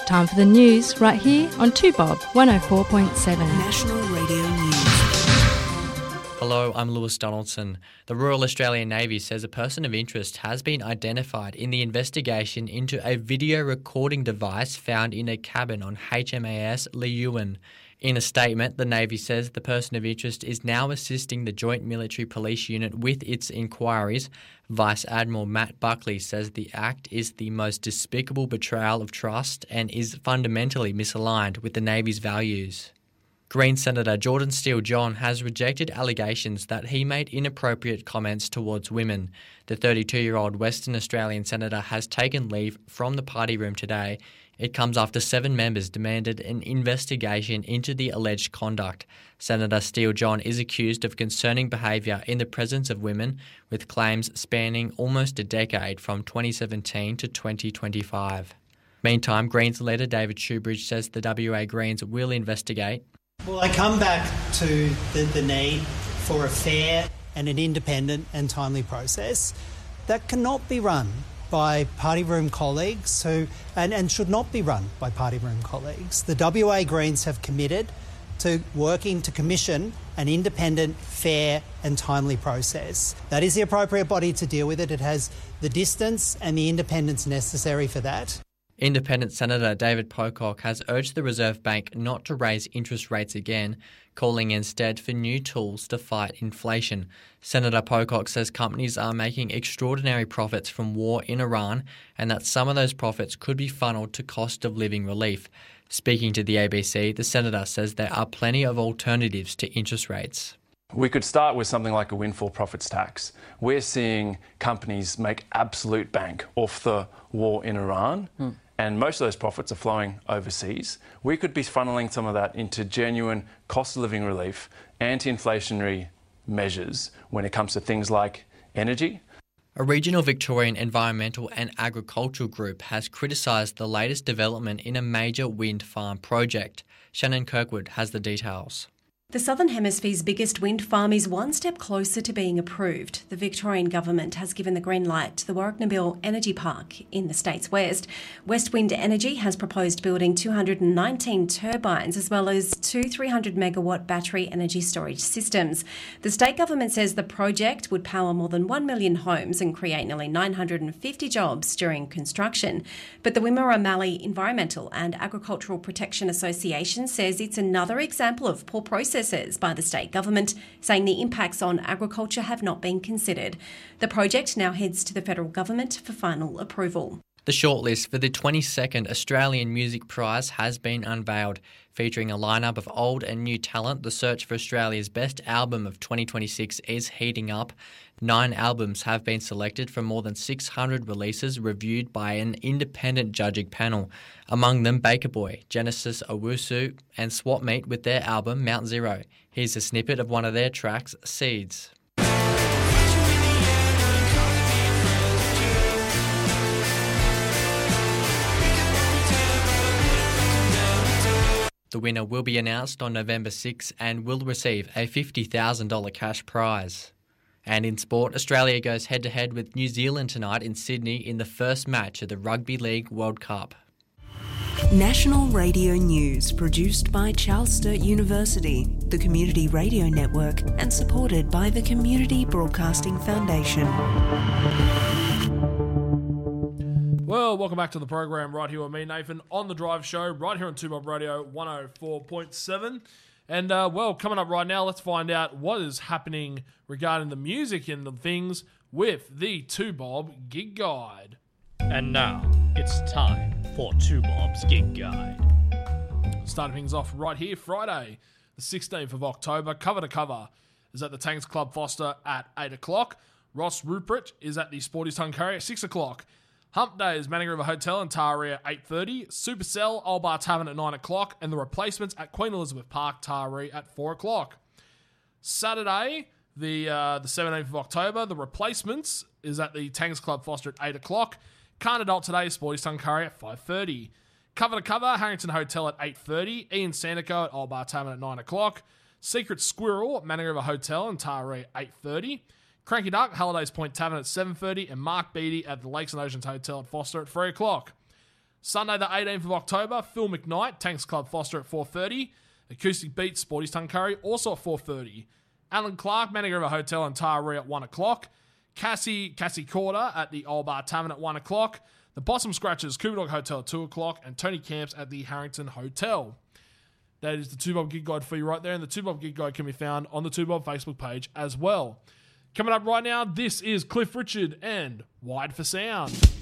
Time for the news right here on 2Bob 104.7. National Radio News. Hello, I'm Lewis Donaldson. The Royal Australian Navy says a person of interest has been identified in the investigation into a video recording device found in a cabin on HMAS Leeuwin. In a statement, the Navy says the person of interest is now assisting the Joint Military Police Unit with its inquiries. Vice Admiral Matt Buckley says the act is the most despicable betrayal of trust and is fundamentally misaligned with the Navy's values. Green Senator Jordan Steele-John has rejected allegations that he made inappropriate comments towards women. The 32-year-old Western Australian senator has taken leave from the party room today. It comes after 7 members demanded an investigation into the alleged conduct. Senator Steele-John is accused of concerning behaviour in the presence of women, with claims spanning almost a decade from 2017 to 2025. Meantime, Greens leader David Shoebridge says the WA Greens will investigate. Well, I come back to the need for a fair and an independent and timely process that cannot be run by party room colleagues and should not be run by party room colleagues. The WA Greens have committed to working to commission an independent, fair and timely process. That is the appropriate body to deal with it. It has the distance and the independence necessary for that. Independent Senator David Pocock has urged the Reserve Bank not to raise interest rates again, calling instead for new tools to fight inflation. Senator Pocock says companies are making extraordinary profits from war in Iran and that some of those profits could be funneled to cost of living relief. Speaking to the ABC, the Senator says there are plenty of alternatives to interest rates. We could start with something like a windfall profits tax. We're seeing companies make absolute bank off the war in Iran. And most of those profits are flowing overseas. We could be funneling some of that into genuine cost of living relief, anti-inflationary measures when it comes to things like energy. A regional Victorian environmental and agricultural group has criticised the latest development in a major wind farm project. Shannon Kirkwood has the details. The Southern Hemisphere's biggest wind farm is one step closer to being approved. The Victorian government has given the green light to the Warracknabeal Energy Park in the state's west. West Wind Energy has proposed building 219 turbines as well as 2 300-megawatt battery energy storage systems. The state government says the project would power more than 1 million homes and create nearly 950 jobs during construction. But the Wimmera Mallee Environmental and Agricultural Protection Association says it's another example of poor processes by the state government, saying the impacts on agriculture have not been considered. The project now heads to the federal government for final approval. The shortlist for the 22nd Australian Music Prize has been unveiled. Featuring a lineup of old and new talent, the search for Australia's best album of 2026 is heating up. 9 albums have been selected from more than 600 releases reviewed by an independent judging panel. Among them Baker Boy, Genesis Owusu and Swap Meet with their album Mount Zero. Here's a snippet of one of their tracks, Seeds. The winner will be announced on November 6 and will receive a $50,000 cash prize. And in sport, Australia goes head-to-head with New Zealand tonight in Sydney in the first match of the Rugby League World Cup. National Radio News, produced by Charles Sturt University, the Community Radio Network, and supported by the Community Broadcasting Foundation. Well, welcome back to the program right here with me, Nathan, on The Drive Show, right here on 2Bob Radio 104.7. And, coming up right now, let's find out what is happening regarding the music and the things with the 2Bob Gig Guide. And now, it's time for 2Bob's Gig Guide. Starting things off right here, Friday, the 16th of October, cover to cover, is at the Tanks Club Foster at 8 o'clock. Ross Rupert is at the Sporties Tuncurry at 6 o'clock. Hump Day is Manning River Hotel in Taree at 8:30, Supercell Old Bar Tavern at 9 o'clock, and the Replacements at Queen Elizabeth Park, Taree at 4 o'clock. Saturday, the 17th of October, the Replacements is at the Tangs Club Foster at 8 o'clock. Can't Adult Today, Sporties Tuncurry at 5:30. Cover to cover, Harrington Hotel at 8:30, Ian Sandico at Old Bar Tavern at 9 o'clock. Secret Squirrel at Manning River Hotel in Taree at 8:30. Cranky Duck, Hallidays Point Tavern at 7:30, and Mark Beattie at the Lakes and Oceans Hotel at Foster at 3 o'clock. Sunday the 18th of October, Phil McKnight, Tanks Club Foster at 4:30. Acoustic Beats, Sporties Tuncurry, also at 4:30. Alan Clark, Manning River Hotel and Taree at 1 o'clock. Cassie Corder at the Old Bar Tavern at 1 o'clock. The Possum Scratchers, Cooper Dog Hotel at 2 o'clock. And Tony Camps at the Harrington Hotel. That is the 2Bob Gig Guide for you right there. And the 2Bob Gig Guide can be found on the 2Bob Facebook page as well. Coming up right now, this is Cliff Richard and Wide for Sound.